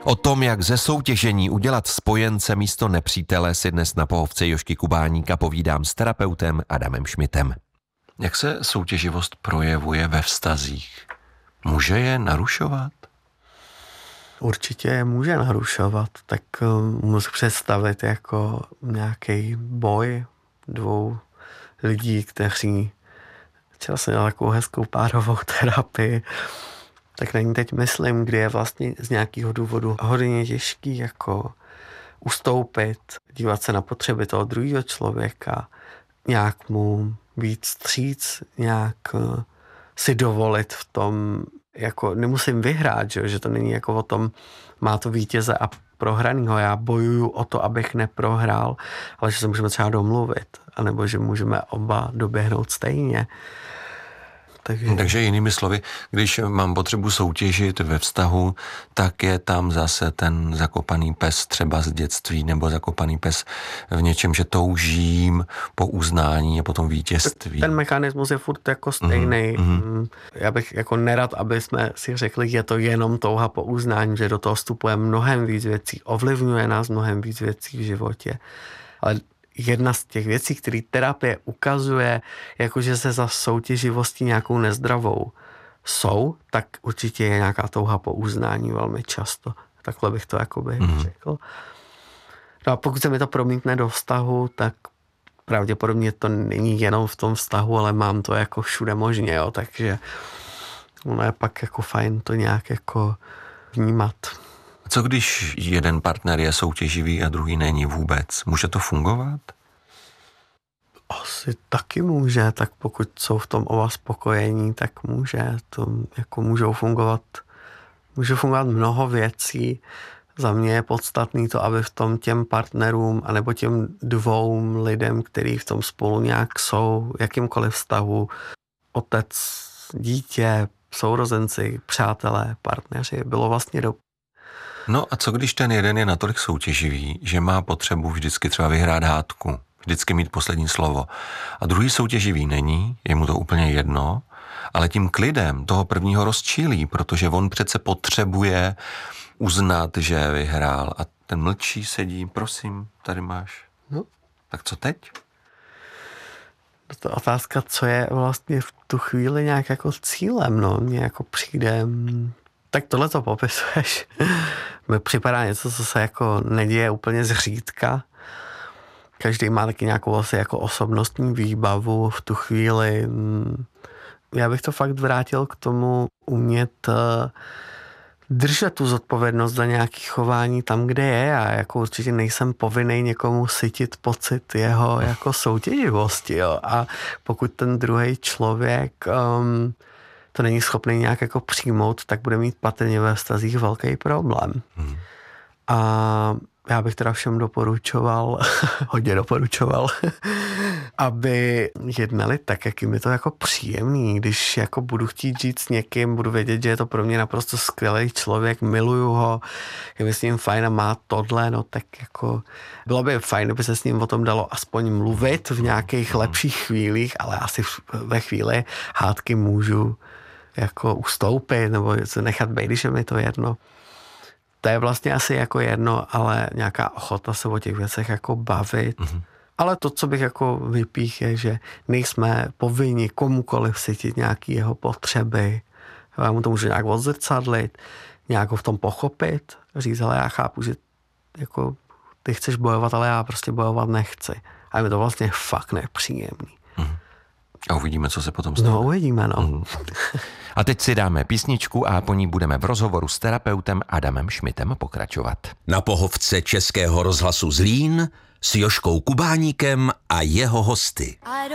O tom, jak ze soutěžení udělat spojence místo nepřítele, si dnes na pohovce Jožky Kubáníka povídám s terapeutem Adamem Šmitem. Jak se soutěživost projevuje ve vztazích? Může je narušovat? Určitě je může narušovat, tak můžu představit jako nějaký boj dvou lidí, kteří včera jsem měl takovou hezkou párovou terapii, tak na ní teď myslím, kdy je vlastně z nějakého důvodu hodně těžký jako ustoupit, dívat se na potřeby toho druhého člověka, nějak mu víc vstříc, nějak si dovolit v tom, jako nemusím vyhrát, že to není jako o tom, má to vítěze a prohranýho, já bojuju o to, abych neprohrál, ale že se můžeme třeba domluvit, anebo že můžeme oba doběhnout stejně. Takže jinými slovy, když mám potřebu soutěžit ve vztahu, tak je tam zase ten zakopaný pes třeba z dětství, nebo zakopaný pes v něčem, že toužím po uznání a potom vítězství. Ten mechanismus je furt jako stejný. Já bych jako nerad, aby jsme si řekli, je to jenom touha po uznání, že do toho vstupuje mnohem víc věcí, ovlivňuje nás mnohem víc věcí v životě. Ale jedna z těch věcí, které terapie ukazuje, jakože se za soutěživostí nějakou nezdravou jsou, tak určitě je nějaká touha po uznání velmi často. Takhle bych to jakoby řekl. No a pokud se mi to promítne do vztahu, tak pravděpodobně to není jenom v tom vztahu, ale mám to jako všude možně, jo, takže ono je pak jako fajn to nějak jako vnímat. Co když jeden partner je soutěživý a druhý není vůbec? Může to fungovat? Asi taky může, tak pokud jsou v tom oba spokojení, tak může. To jako může fungovat mnoho věcí. Za mě je podstatný to, aby v tom těm partnerům, anebo těm dvou lidem, kteří v tom spolu nějak jsou, jakýmkoliv vztahu, otec, dítě, sourozenci, přátelé, partneři, bylo vlastně dobré. No a co když ten jeden je natolik soutěživý, že má potřebu vždycky třeba vyhrát hádku, vždycky mít poslední slovo. A druhý soutěživý není, je mu to úplně jedno, ale tím klidem toho prvního rozčílí, protože on přece potřebuje uznat, že vyhrál. A ten mlčí, sedí, prosím, tady máš. No. Tak co teď? To je otázka, co je vlastně v tu chvíli nějak jako cílem, no. Mně jako přijde, tak tohle to popisuješ. Mi připadá něco, co se jako neděje úplně zřídka. Každý má taky nějakou asi jako osobnostní výbavu v tu chvíli. Já bych to fakt vrátil k tomu umět držet tu zodpovědnost za nějaké chování tam, kde je. Já jako určitě nejsem povinný někomu sytit pocit jeho jako soutěživosti. Jo. A pokud ten druhý člověk to není schopný nějak jako přijmout, tak bude mít patrně ve vztazích velký problém. A já bych teda všem doporučoval, hodně doporučoval, aby jednali tak, jak jim je to jako příjemný. Když jako budu chtít žít s někým, budu vědět, že je to pro mě naprosto skvělý člověk, miluju ho, je mi s ním fajn a má tohle, no tak jako bylo by fajn, aby se s ním o tom dalo aspoň mluvit v nějakých lepších chvílích, ale asi ve chvíli hádky můžu jako ustoupit nebo se nechat být, když je mi to jedno. To je vlastně asi jako jedno, ale nějaká ochota se o těch věcech jako bavit. Ale to, co bych jako vypích, je, že nejsme povinni komukoliv cítit nějaký jeho potřeby. Já mu to můžu nějak odzrcadlit, nějak ho v tom pochopit, říct, ale já chápu, že jako ty chceš bojovat, ale já prostě bojovat nechci. A je mi to vlastně fakt nepříjemný. A uvidíme, co se potom stane. No, uvidíme, no. A teď si dáme písničku a po ní budeme v rozhovoru s terapeutem Adamem Šmitem pokračovat. Na pohovce Českého rozhlasu Zlín s Jožkou Kubáníkem a jeho hosty.